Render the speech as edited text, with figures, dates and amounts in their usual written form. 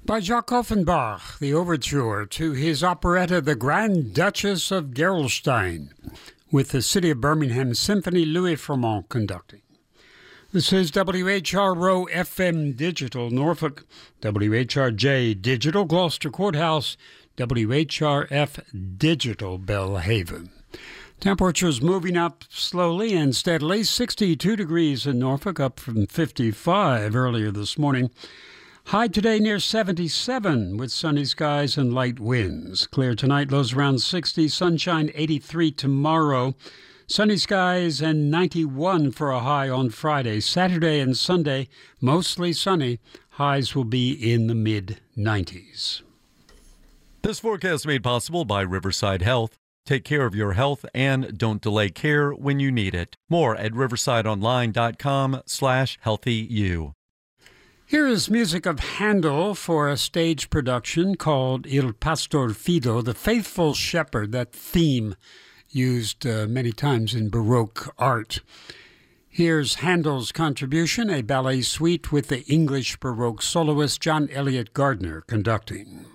By Jacques Offenbach, the overture to his operetta The Grand Duchess of Gerolstein, with the City of Birmingham Symphony, Louis Froment conducting. This is WHRO FM Digital, Norfolk, WHRJ Digital, Gloucester Courthouse, WHRF Digital, Belhaven. Temperatures moving up slowly and steadily, 62 degrees in Norfolk, up from 55 earlier this morning. High today near 77 with sunny skies and light winds. Clear tonight, lows around 60, sunshine 83 tomorrow. Sunny skies and 91 for a high on Friday. Saturday and Sunday, mostly sunny. Highs will be in the mid-90s. This forecast made possible by Riverside Health. Take care of your health and don't delay care when you need it. More at riversideonline.com/healthyu. Here is music of Handel for a stage production called Il Pastor Fido, the faithful shepherd, that theme used many times in Baroque art. Here's Handel's contribution, a ballet suite with the English Baroque soloist John Eliot Gardner conducting.